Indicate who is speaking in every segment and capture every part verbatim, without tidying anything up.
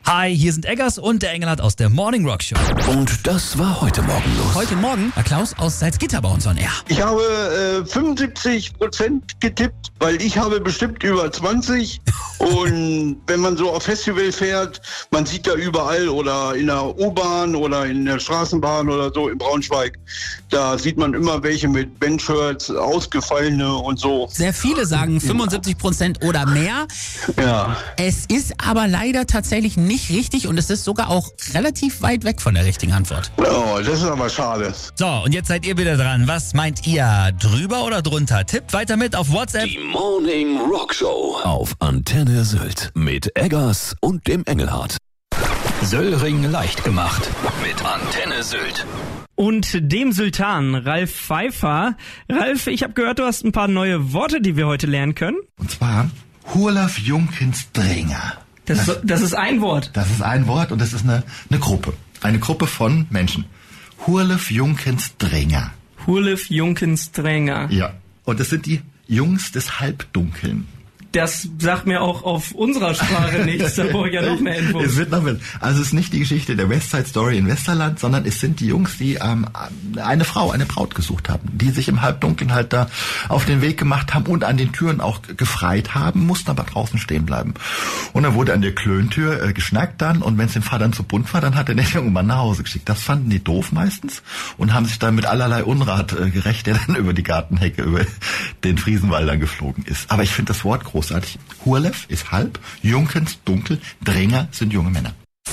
Speaker 1: Hi, hier sind Eggers und der Engelhardt aus der Morning Rock Show.
Speaker 2: Und das war heute Morgen los.
Speaker 1: Heute Morgen war Klaus aus Salzgitter bei uns on Air.
Speaker 3: Ich habe äh, fünfundsiebzig Prozent getippt, weil ich habe bestimmt über zwanzig. Und wenn man so auf Festival fährt, man sieht da überall oder in der U-Bahn oder in der Straßenbahn oder so in Braunschweig, da sieht man immer welche mit Bandshirts, ausgefallene und so.
Speaker 1: Sehr viele sagen fünfundsiebzig Prozent oder mehr.
Speaker 3: Ja.
Speaker 1: Es ist aber leider tatsächlich nicht richtig und es ist sogar auch relativ weit weg von der richtigen Antwort.
Speaker 3: Oh, das ist aber schade.
Speaker 1: So, und jetzt seid ihr wieder dran. Was meint ihr? Drüber oder drunter? Tippt weiter mit auf WhatsApp.
Speaker 2: Die Morning Rock Show auf Antenne Sylt mit Eggers und dem Engelhardt. Söllring leicht gemacht mit Antenne Sylt.
Speaker 4: Und dem Sultan, Ralf Pfeiffer. Ralf, ich habe gehört, du hast ein paar neue Worte, die wir heute lernen können.
Speaker 5: Und zwar Hurlaf Junkensdringer.
Speaker 4: Das, das, das ist ein Wort.
Speaker 5: Das ist ein Wort und das ist eine, eine Gruppe. Eine Gruppe von Menschen. Hurlaf Junkensdringer.
Speaker 4: Hurlaf Junkensdringer.
Speaker 5: Ja. Und das sind die Jungs des Halbdunkeln.
Speaker 4: Das sagt mir auch auf unserer Sprache nichts, da brauche ich ja noch mehr Infos.
Speaker 5: Es wird noch mehr. Also es ist nicht die Geschichte der Westside Story in Westerland, sondern es sind die Jungs, die ähm, eine Frau, eine Braut gesucht haben, die sich im Halbdunkeln halt da auf den Weg gemacht haben und an den Türen auch gefreit haben, mussten aber draußen stehen bleiben. Und dann wurde an der Klöntür äh, geschnackt dann und wenn es dem Vater zu bunt war, dann hat er den jungen Mann nach Hause geschickt. Das fanden die doof meistens und haben sich dann mit allerlei Unrat äh, gerecht, der dann über die Gartenhecke, über den Friesenwald dann geflogen ist. Aber ich finde das Wort großartig. Hurlef ist halb, Junkens dunkel, Dränger sind junge Männer.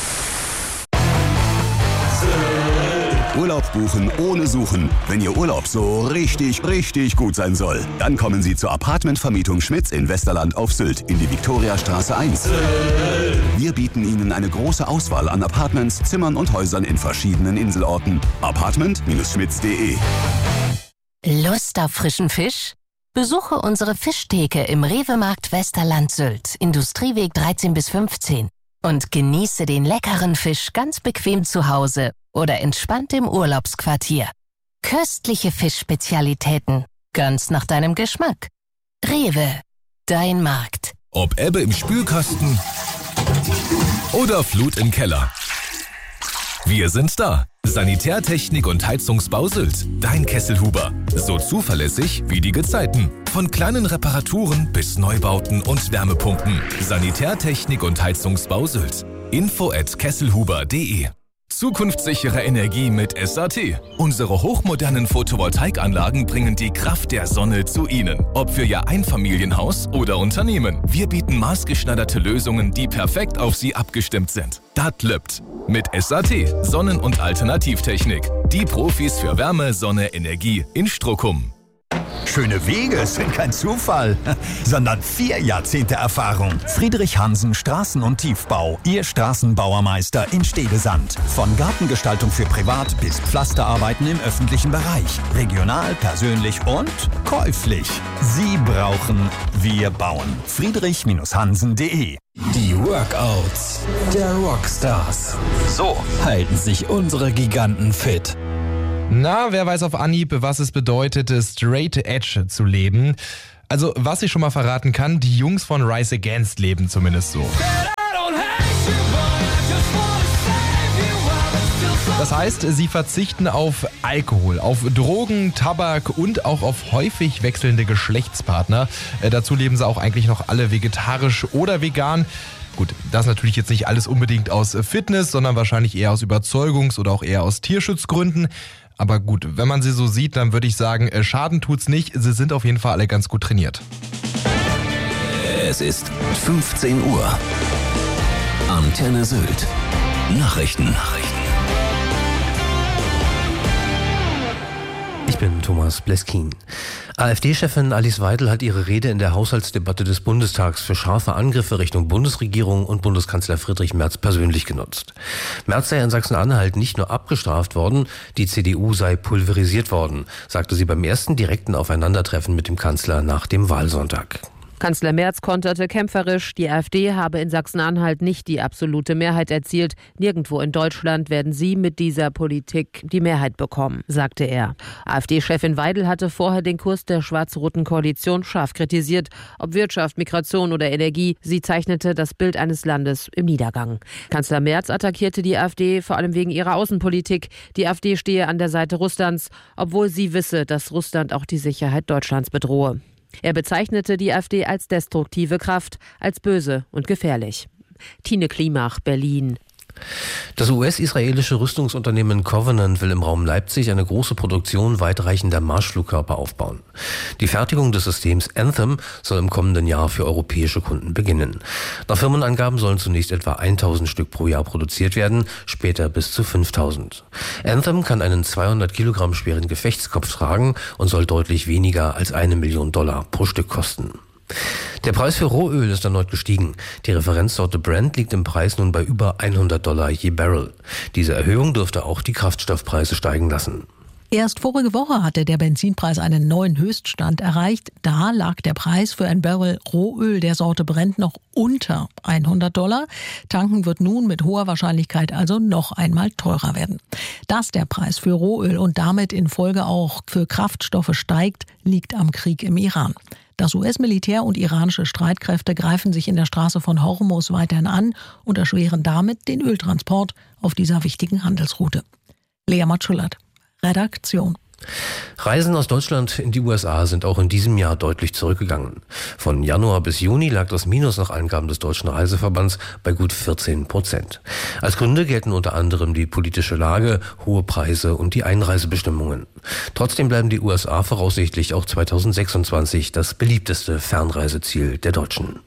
Speaker 2: Urlaub buchen ohne Suchen. Wenn Ihr Urlaub so richtig, richtig gut sein soll, dann kommen Sie zur Apartmentvermietung Schmitz in Westerland auf Sylt in die Viktoriastraße eins. Wir bieten Ihnen eine große Auswahl an Apartments, Zimmern und Häusern in verschiedenen Inselorten. apartment schmitz punkt de.
Speaker 6: Lust auf frischen Fisch? Besuche unsere Fischtheke im Rewe-Markt Westerland Sylt, Industrieweg dreizehn bis fünfzehn. Und genieße den leckeren Fisch ganz bequem zu Hause oder entspannt im Urlaubsquartier. Köstliche Fischspezialitäten, ganz nach deinem Geschmack. Rewe, dein Markt.
Speaker 7: Ob Ebbe im Spülkasten oder Flut im Keller. Wir sind da. Sanitärtechnik und Heizungsbau Sylt. Dein Kesselhuber. So zuverlässig wie die Gezeiten. Von kleinen Reparaturen bis Neubauten und Wärmepumpen. Sanitärtechnik und Heizungsbau Sylt. Info at kesselhuber punkt de. Zukunftssichere Energie mit S A T. Unsere hochmodernen Photovoltaikanlagen bringen die Kraft der Sonne zu Ihnen. Ob für Ihr Einfamilienhaus oder Unternehmen. Wir bieten maßgeschneiderte Lösungen, die perfekt auf Sie abgestimmt sind. Dat löppt. Mit S A T, Sonnen- und Alternativtechnik. Die Profis für Wärme, Sonne, Energie in Strockum.
Speaker 8: Schöne Wege sind kein Zufall, sondern vier Jahrzehnte Erfahrung. Friedrich Hansen Straßen- und Tiefbau. Ihr Straßenbauermeister in Stedesand. Von Gartengestaltung für Privat bis Pflasterarbeiten im öffentlichen Bereich. Regional, persönlich und käuflich. Sie brauchen, wir bauen. Friedrich Hansen punkt de.
Speaker 9: Die Workouts der Rockstars. So halten sich unsere Giganten fit.
Speaker 10: Na, wer weiß auf Anhieb, was es bedeutet, straight edge zu leben. Also, was ich schon mal verraten kann, die Jungs von Rise Against leben zumindest so. Das heißt, sie verzichten auf Alkohol, auf Drogen, Tabak und auch auf häufig wechselnde Geschlechtspartner. Äh, dazu leben sie auch eigentlich noch alle vegetarisch oder vegan. Gut, das natürlich jetzt nicht alles unbedingt aus Fitness, sondern wahrscheinlich eher aus Überzeugungs- oder auch eher aus Tierschutzgründen. Aber gut, wenn man sie so sieht, dann würde ich sagen, Schaden tut's nicht. Sie sind auf jeden Fall alle ganz gut trainiert.
Speaker 2: Es ist fünfzehn Uhr. Antenne Sylt. Nachrichten. Nachrichten.
Speaker 11: Ich bin Thomas Bleskin. AfD-Chefin Alice Weidel hat ihre Rede in der Haushaltsdebatte des Bundestags für scharfe Angriffe Richtung Bundesregierung und Bundeskanzler Friedrich Merz persönlich genutzt. Merz sei in Sachsen-Anhalt nicht nur abgestraft worden, die C D U sei pulverisiert worden, sagte sie beim ersten direkten Aufeinandertreffen mit dem Kanzler nach dem Wahlsonntag.
Speaker 12: Kanzler Merz konterte kämpferisch, die AfD habe in Sachsen-Anhalt nicht die absolute Mehrheit erzielt. Nirgendwo in Deutschland werden sie mit dieser Politik die Mehrheit bekommen, sagte er. AfD-Chefin Weidel hatte vorher den Kurs der schwarz-roten Koalition scharf kritisiert. Ob Wirtschaft, Migration oder Energie, sie zeichnete das Bild eines Landes im Niedergang. Kanzler Merz attackierte die AfD vor allem wegen ihrer Außenpolitik. Die AfD stehe an der Seite Russlands, obwohl sie wisse, dass Russland auch die Sicherheit Deutschlands bedrohe. Er bezeichnete die AfD als destruktive Kraft, als böse und gefährlich. Tine Klimach, Berlin.
Speaker 11: Das U S-israelische Rüstungsunternehmen Covenant will im Raum Leipzig eine große Produktion weitreichender Marschflugkörper aufbauen. Die Fertigung des Systems Anthem soll im kommenden Jahr für europäische Kunden beginnen. Nach Firmenangaben sollen zunächst etwa tausend Stück pro Jahr produziert werden, später bis zu fünftausend. Anthem kann einen zweihundert Kilogramm schweren Gefechtskopf tragen und soll deutlich weniger als eine Million Dollar pro Stück kosten. Der Preis für Rohöl ist erneut gestiegen. Die Referenzsorte Brent liegt im Preis nun bei über hundert Dollar je Barrel. Diese Erhöhung dürfte auch die Kraftstoffpreise steigen lassen.
Speaker 13: Erst vorige Woche hatte der Benzinpreis einen neuen Höchststand erreicht. Da lag der Preis für ein Barrel Rohöl der Sorte Brent noch unter hundert Dollar. Tanken wird nun mit hoher Wahrscheinlichkeit also noch einmal teurer werden. Dass der Preis für Rohöl und damit in Folge auch für Kraftstoffe steigt, liegt am Krieg im Iran. Das U S-Militär und iranische Streitkräfte greifen sich in der Straße von Hormuz weiterhin an und erschweren damit den Öltransport auf dieser wichtigen Handelsroute. Lea Matschulat, Redaktion.
Speaker 11: Reisen aus Deutschland in die U S A sind auch in diesem Jahr deutlich zurückgegangen. Von Januar bis Juni lag das Minus nach Angaben des Deutschen Reiseverbands bei gut vierzehn Prozent. Als Gründe gelten unter anderem die politische Lage, hohe Preise und die Einreisebestimmungen. Trotzdem bleiben die U S A voraussichtlich auch zweitausendsechsundzwanzig das beliebteste Fernreiseziel der Deutschen.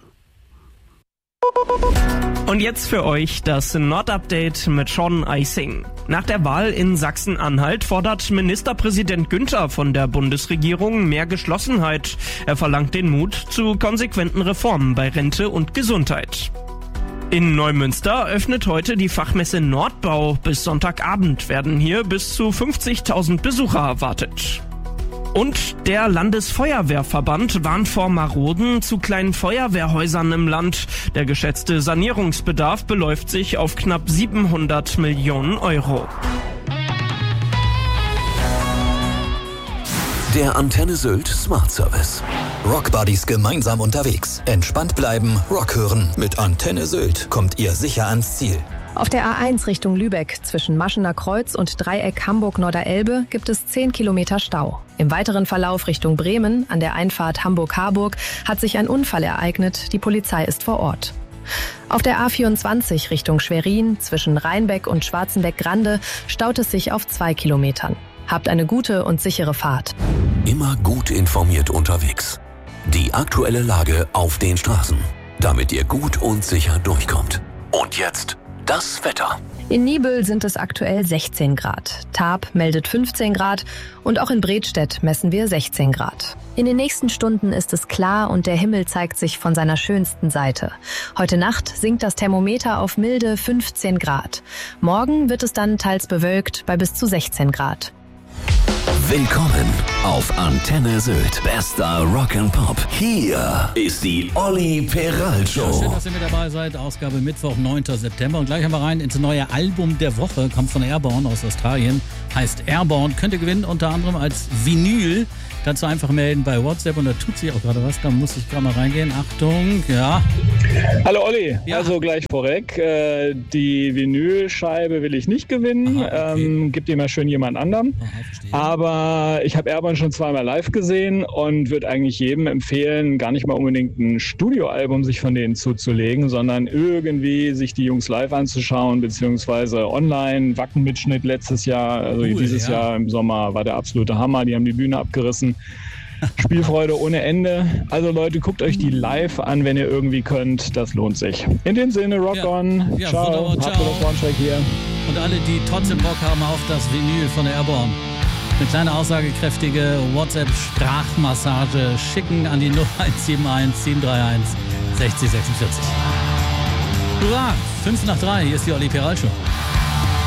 Speaker 4: Und jetzt für euch das Nord-Update mit Sean Eising. Nach der Wahl in Sachsen-Anhalt fordert Ministerpräsident Günther von der Bundesregierung mehr Geschlossenheit. Er verlangt den Mut zu konsequenten Reformen bei Rente und Gesundheit. In Neumünster öffnet heute die Fachmesse Nordbau. Bis Sonntagabend werden hier bis zu fünfzigtausend Besucher erwartet. Und der Landesfeuerwehrverband warnt vor Maroden zu kleinen Feuerwehrhäusern im Land. Der geschätzte Sanierungsbedarf beläuft sich auf knapp siebenhundert Millionen Euro.
Speaker 14: Der Antenne Sylt Smart Service. Rockbuddies gemeinsam unterwegs. Entspannt bleiben, Rock hören. Mit Antenne Sylt kommt ihr sicher ans Ziel.
Speaker 15: Auf der A eins Richtung Lübeck zwischen Maschener Kreuz und Dreieck Hamburg-Norderelbe gibt es zehn Kilometer Stau. Im weiteren Verlauf Richtung Bremen an der Einfahrt Hamburg-Harburg hat sich ein Unfall ereignet. Die Polizei ist vor Ort. Auf der A vierundzwanzig Richtung Schwerin zwischen Rheinbeck und Schwarzenbeck-Grande staut es sich auf zwei Kilometern. Habt eine gute und sichere Fahrt.
Speaker 14: Immer gut informiert unterwegs. Die aktuelle Lage auf den Straßen, damit ihr gut und sicher durchkommt. Und jetzt das Wetter.
Speaker 15: In Nibel sind es aktuell sechzehn Grad. Taab meldet fünfzehn Grad und auch in Bredstedt messen wir sechzehn Grad. In den nächsten Stunden ist es klar und der Himmel zeigt sich von seiner schönsten Seite. Heute Nacht sinkt das Thermometer auf milde fünfzehn Grad. Morgen wird es dann teils bewölkt bei bis zu sechzehn Grad.
Speaker 14: Willkommen auf Antenne Sylt. Bester Rock'n'Pop. Hier ist die Olli Peral Show.
Speaker 16: Ja, schön, dass ihr mit dabei seid. Ausgabe Mittwoch, neunten September. Und gleich haben wir rein ins neue Album der Woche. Kommt von Airborne aus Australien. Heißt Airborne. Könnt ihr gewinnen unter anderem als Vinyl. Dazu einfach melden bei WhatsApp. Und da tut sich auch gerade was. Da muss ich gerade mal reingehen. Achtung, ja.
Speaker 17: Hallo Olli.
Speaker 16: Ja.
Speaker 17: Also gleich vorweg. Äh, die Vinylscheibe will ich nicht gewinnen. Aha, okay. ähm, gibt immer schön jemand anderem. Aha, Aber ich habe Airborne schon zweimal live gesehen und würde eigentlich jedem empfehlen, gar nicht mal unbedingt ein Studioalbum sich von denen zuzulegen, sondern irgendwie sich die Jungs live anzuschauen, beziehungsweise online. Wacken-Mitschnitt letztes Jahr, also cool, dieses ja. Jahr im Sommer war der absolute Hammer. Die haben die Bühne abgerissen. Spielfreude ohne Ende. Also Leute, guckt euch die live an, wenn ihr irgendwie könnt. Das lohnt sich. In dem Sinne, Rock ja. on.
Speaker 16: Ja,
Speaker 17: ciao.
Speaker 16: Ciao.
Speaker 17: Hier.
Speaker 16: Und alle, die trotzdem Bock haben auf das Vinyl von Airborne. Eine kleine aussagekräftige WhatsApp-Sprachmassage schicken an die null eins sieben eins sieben drei eins sechzig sechsundvierzig. Hurra! fünf nach drei, hier ist die Olli Peral Show.